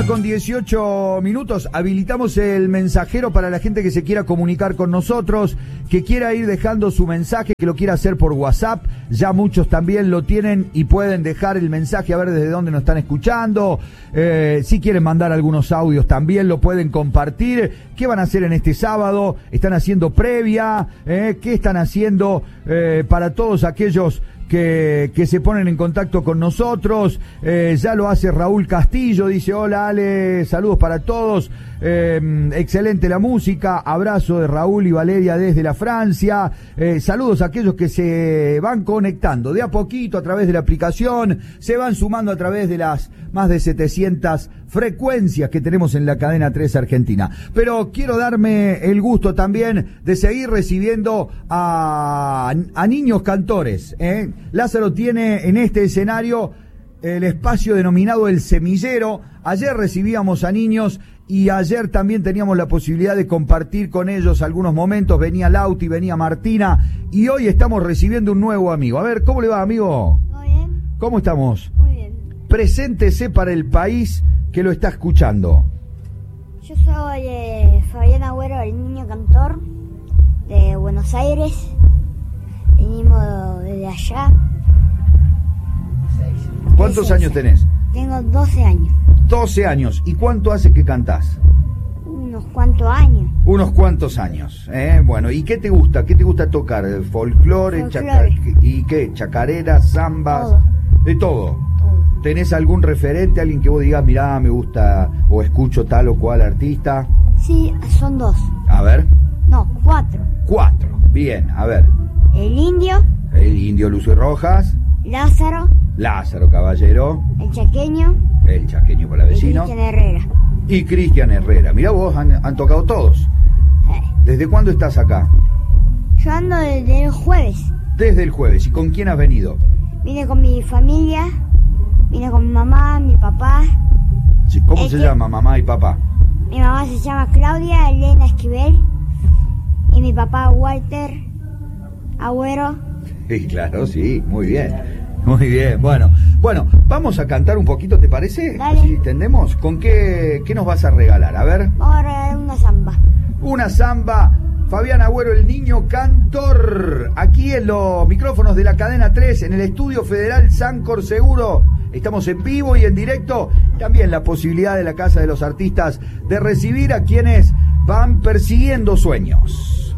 1:18. Habilitamos el mensajero para la gente que se quiera comunicar con nosotros, que quiera ir dejando su mensaje, que lo quiera hacer por WhatsApp. Ya muchos también lo tienen y pueden dejar el mensaje, a ver desde dónde nos están escuchando. Si quieren mandar algunos audios también lo pueden compartir. ¿Qué van a hacer en este sábado? ¿Están haciendo previa? ¿Qué están haciendo para todos aquellos que se ponen en contacto con nosotros? Ya lo hace Raúl Castillo, dice: hola Ale, saludos para todos, excelente la música, abrazo de Raúl y Valeria desde la Francia. Saludos a aquellos que se van conectando de a poquito a través de la aplicación, se van sumando a través de las más de 700 frecuencias que tenemos en la cadena 3 Argentina. Pero quiero darme el gusto también de seguir recibiendo a niños cantores, Lázaro tiene en este escenario el espacio denominado El Semillero. Ayer recibíamos a niños y ayer también teníamos la posibilidad de compartir con ellos algunos momentos. Venía Lauti, venía Martina y hoy estamos recibiendo un nuevo amigo. A ver, ¿cómo le va, amigo? Muy bien. ¿Cómo estamos? Muy bien. Preséntese para el país que lo está escuchando. Yo soy Fabián Agüero, el niño cantor de Buenos Aires. Venimos desde allá. ¿Cuántos años tenés? Tengo 12 años. 12 años. ¿Y cuánto hace que cantás? Unos cuantos años. Unos cuantos años. Bueno, ¿y qué te gusta? ¿Qué te gusta tocar? ¿Folclore? ¿Y qué? ¿Chacareras, zambas? Todo. De todo. Todo. ¿Tenés algún referente, alguien que vos digas, mirá, me gusta o escucho tal o cual artista? Sí, son 2. A ver. No, 4. 4. Bien, a ver. El Indio. El Indio Lucio Rojas. Lázaro. Lázaro Caballero. El Chaqueño. El Chaqueño por la vecino. Y Cristian Herrera. Y Cristian Herrera. Mirá vos, han tocado todos. ¿Desde cuándo estás acá? Yo ando desde el jueves. Desde el jueves. ¿Y con quién has venido? Vine con mi familia. Vine con mi mamá, mi papá. Sí, ¿cómo se llama mamá y papá? Mi mamá se llama Claudia Elena Esquivel. Y mi papá Walter Agüero. Sí, claro, sí, muy bien. Muy bien, bueno, vamos a cantar un poquito, ¿te parece? Dale. Así entendemos. ¿Con qué nos vas a regalar? A ver. Vamos a regalar una samba. Una samba. Fabián Agüero, el niño cantor, aquí en los micrófonos de la cadena 3, en el Estudio Federal Sancor Seguro. Estamos en vivo y en directo. También la posibilidad de la Casa de los Artistas de recibir a quienes van persiguiendo sueños.